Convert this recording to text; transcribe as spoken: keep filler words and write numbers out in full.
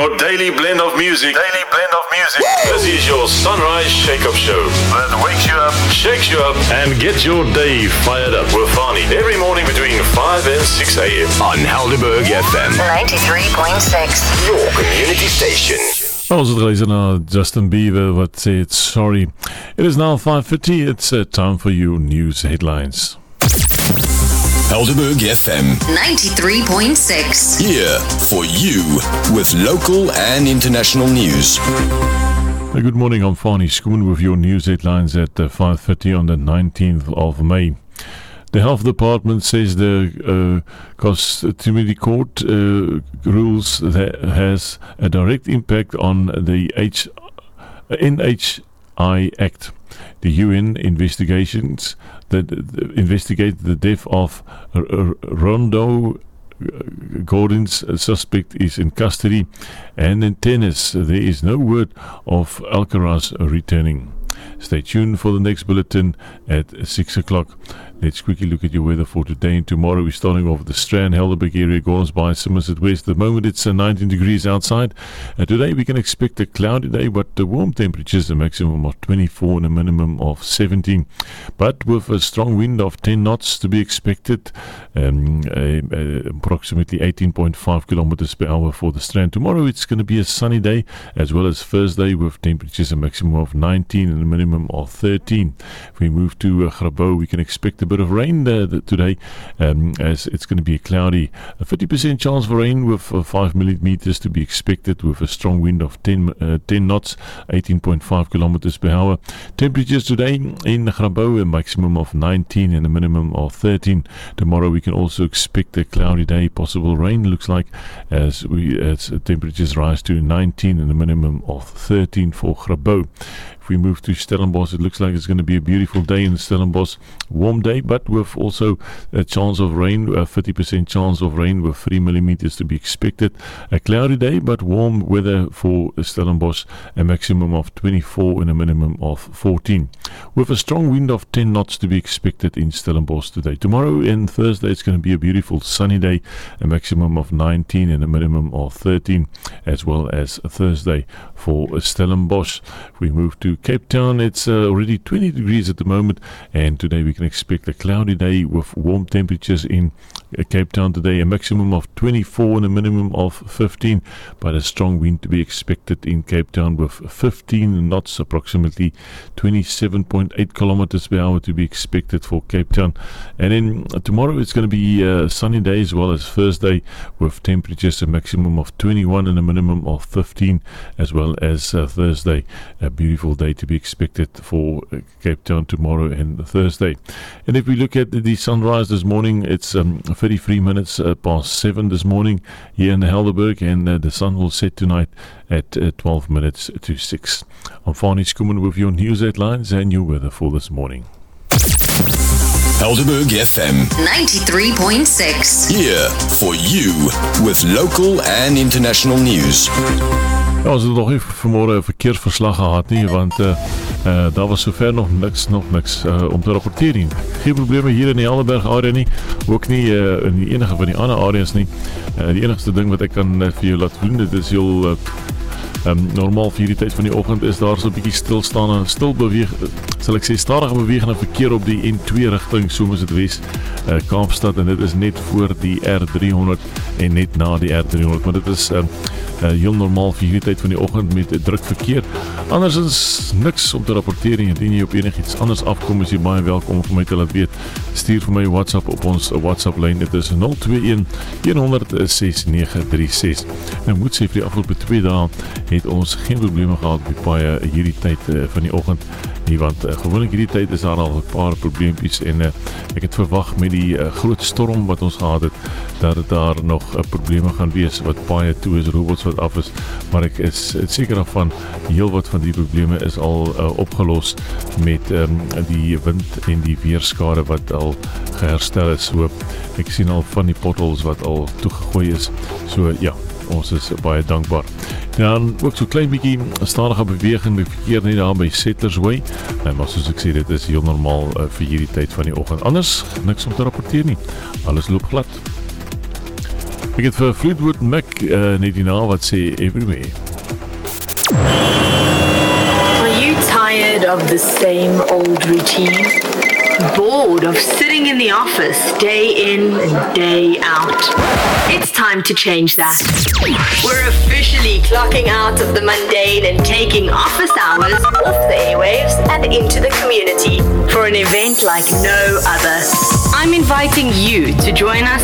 Your daily blend of music. Daily blend of music. This is your Sunrise Shake-Up Show. That wakes you up, shakes you up, and gets your day fired up with Fani. Every morning between five and six a.m. on Helderberg F M. ninety-three point six. Your community station. Ons het geluister na Justin Bieber wat sê it's sorry. It is now five thirty. It's uh, time for your news headlines. Helderberg F M ninety-three point six. Here for you with local and international news. Good morning, I'm Fani Schoon with your news headlines at uh, five thirty on the nineteenth of May. The Health Department says the uh, Customary Court uh, rules that has a direct impact on the H- N H I Act. The U N investigations that uh, investigate the death of R- R- Rondo Gordon's suspect is in custody, and in tennis there is no word of Alcaraz returning. Stay tuned for the next bulletin at six o'clock. Let's quickly look at your weather for today and tomorrow. We're starting off with the Strand, Helderberg area, Gordons Bay, Somerset West. At the moment it's uh, nineteen degrees outside. Uh, today we can expect a cloudy day, but the warm temperatures, a maximum of twenty-four and a minimum of seventeen. But with a strong wind of ten knots to be expected, um, uh, uh, approximately eighteen point five kilometers per hour for the Strand. Tomorrow it's going to be a sunny day, as well as Thursday with temperatures a maximum of nineteen and a minimum of thirteen. If we move to uh, Grabouw, we can expect a bit of rain uh, today, um, as it's going to be cloudy. A fifty percent chance for rain with uh, five millimeters to be expected, with a strong wind of ten, uh, ten knots, eighteen point five kilometers per hour. Temperatures today in Grabouw, a maximum of nineteen and a minimum of thirteen. Tomorrow we can also expect a cloudy day, possible rain looks like, as we as temperatures rise to nineteen and a minimum of thirteen for Grabouw. If we move to Stellenbosch, it looks like it's going to be a beautiful day in Stellenbosch. Warm day, but with also a chance of rain, a fifty percent chance of rain with three millimeters to be expected. A cloudy day, but warm weather for Stellenbosch, a maximum of twenty-four and a minimum of fourteen. With a strong wind of ten knots to be expected in Stellenbosch today. Tomorrow and Thursday, it's going to be a beautiful sunny day, a maximum of nineteen and a minimum of thirteen, as well as Thursday for Stellenbosch. If we move to Cape Town, it's uh, already twenty degrees at the moment, and today we can expect a cloudy day with warm temperatures in uh, Cape Town today, a maximum of twenty-four and a minimum of fifteen, but a strong wind to be expected in Cape Town with fifteen knots, approximately twenty-seven point eight kilometers per hour to be expected for Cape Town. And then uh, tomorrow it's going to be a sunny day, as well as Thursday, with temperatures a maximum of twenty-one and a minimum of fifteen, as well as uh, Thursday, a beautiful day to be expected for uh, Cape Town tomorrow and Thursday. And if we look at the, the sunrise this morning, it's um, thirty-three minutes uh, past seven this morning here in Helderberg, and uh, the sun will set tonight at uh, twelve minutes to six. I'm Fani Schoon with your news headlines and your weather for this morning. Helderberg F M ninety-three point six. Here for you with local and international news. Ja, ons het nog nie vanmorgen een verkeersverslag gehad nie, want uh, uh, daar was sover nog niks, nog niks uh, om te rapporteren. Geen probleme hier in die Helderberg area nie, ook nie uh, in die enige van die ander areas nie. Uh, die enigste ding wat ek kan uh, vir jou laat doen, dit is heel uh, um, normaal vir die tyd van die oggend, is daar so'n bietjie stilstaan en stil beweeg, sal ek sê stadige bewegende verkeer op die N twee rigting, soms het wees uh, Kaapstad, en dit is net voor die R driehonderd en net na die R driehonderd, maar dit is uh, Uh, heel normaal vir hierdie tyd van die oggend met druk verkeer. Anders is niks om te rapporteer, en indien jy op enig iets anders afkom, is jy baie welkom om vir my te laat weet. Stuur vir my WhatsApp op ons WhatsApp lyn, dit is nul twee een een nul nul ses nege drie ses. En ek moet sê, vir die afgelope twee dae het ons geen probleme gehad met baie hierdie tyd uh, van die oggend nie, want uh, gewoonlik hierdie tyd is daar al 'n paar probleempies, en uh, ek het verwag met die uh, groot storm wat ons gehad het, dat daar nog uh, probleme gaan wees, wat baie toe is, robots wat af is, maar ek is seker daarvan, heel wat van die probleme is al uh, opgelos met um, die wind en die weerskade wat al geherstel is. So ek sien al van die potholes wat al toegegooi is, so ja, ons is baie dankbaar. Dan ook so klein bietjie stadige beweging, die verkeer nie daar by Settlers Way, en maar soos ek sê, dit is heel normaal uh, vir hierdie tyd van die oggend. Anders, niks om te rapporteer nie, alles loop glad. Ek het vir Fleetwood Mac uh, net hierna wat sê Everywhere. Are you tired of the same old routine? Bored of sitting in the office day in and day out? It's time to change that. We're officially clocking out of the mundane and taking office hours off the airwaves and into the community for an event like no other. I'm inviting you to join us